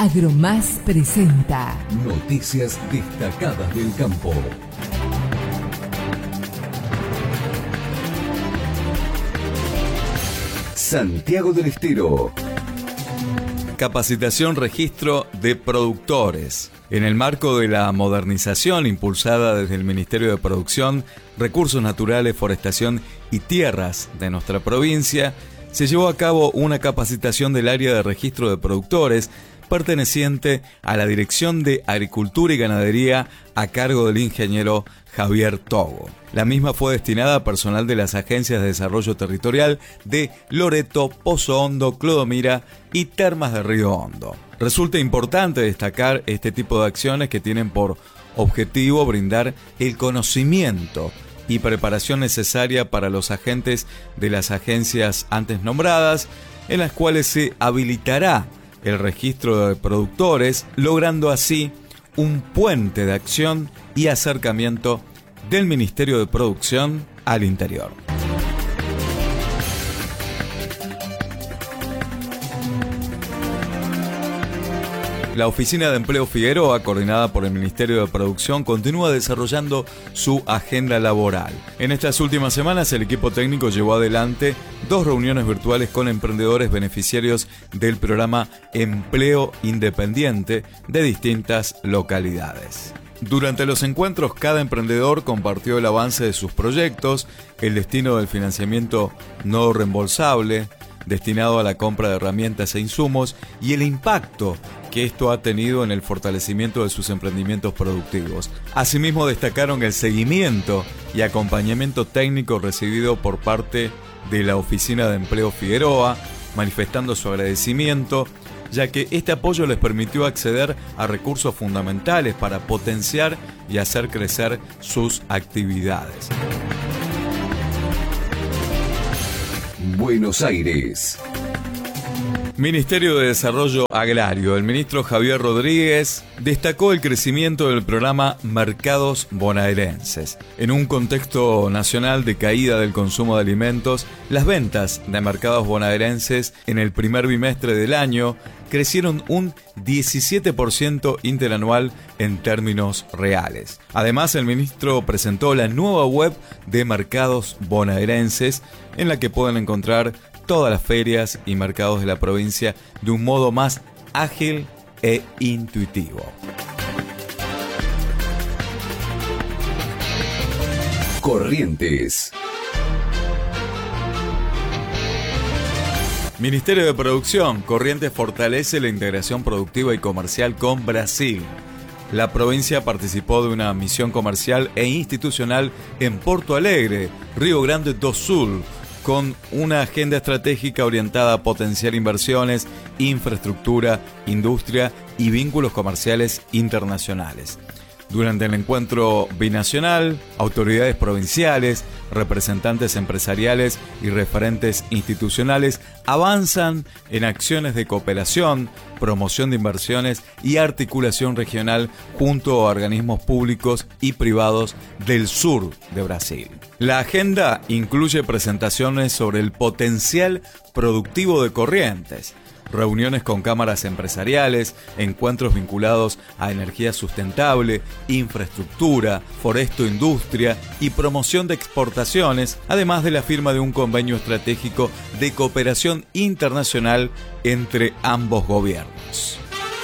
Agromás presenta Noticias destacadas del campo. Santiago del Estero. Capacitación registro de productores. En el marco de la modernización impulsada desde el Ministerio de Producción, Recursos Naturales, Forestación y Tierras de nuestra provincia, se llevó a cabo una capacitación del área de registro de productores perteneciente a la Dirección de Agricultura y Ganadería a cargo del ingeniero Javier Togo. La misma fue destinada a personal de las agencias de desarrollo territorial de Loreto, Pozo Hondo, Clodomira y Termas de Río Hondo. Resulta importante destacar este tipo de acciones que tienen por objetivo brindar el conocimiento y preparación necesaria para los agentes de las agencias antes nombradas, en las cuales se habilitará el registro de productores, logrando así un puente de acción y acercamiento del Ministerio de Producción al interior. La Oficina de Empleo Figueroa, coordinada por el Ministerio de Producción, continúa desarrollando su agenda laboral. En estas últimas semanas, el equipo técnico llevó adelante 2 reuniones virtuales con emprendedores beneficiarios del programa Empleo Independiente de distintas localidades. Durante los encuentros, cada emprendedor compartió el avance de sus proyectos, el destino del financiamiento no reembolsable, destinado a la compra de herramientas e insumos, y el impacto que esto ha tenido en el fortalecimiento de sus emprendimientos productivos. Asimismo, destacaron el seguimiento y acompañamiento técnico recibido por parte de la Oficina de Empleo Figueroa, manifestando su agradecimiento, ya que este apoyo les permitió acceder a recursos fundamentales para potenciar y hacer crecer sus actividades. Buenos Aires. Ministerio de Desarrollo Agrario. El ministro Javier Rodríguez destacó el crecimiento del programa Mercados Bonaerenses. En un contexto nacional de caída del consumo de alimentos, las ventas de mercados bonaerenses en el primer bimestre del año crecieron un 17% interanual en términos reales. Además, el ministro presentó la nueva web de Mercados Bonaerenses, en la que pueden encontrar todas las ferias y mercados de la provincia de un modo más ágil e intuitivo. Corrientes. Ministerio de Producción. Corrientes fortalece la integración productiva y comercial con Brasil. La provincia participó de una misión comercial e institucional en Porto Alegre, Río Grande do Sul, con una agenda estratégica orientada a potenciar inversiones, infraestructura, industria y vínculos comerciales internacionales. Durante el encuentro binacional, autoridades provinciales, representantes empresariales y referentes institucionales avanzan en acciones de cooperación, promoción de inversiones y articulación regional junto a organismos públicos y privados del sur de Brasil. La agenda incluye presentaciones sobre el potencial productivo de Corrientes, reuniones con cámaras empresariales, encuentros vinculados a energía sustentable, infraestructura, foresto-industria y promoción de exportaciones, además de la firma de un convenio estratégico de cooperación internacional entre ambos gobiernos.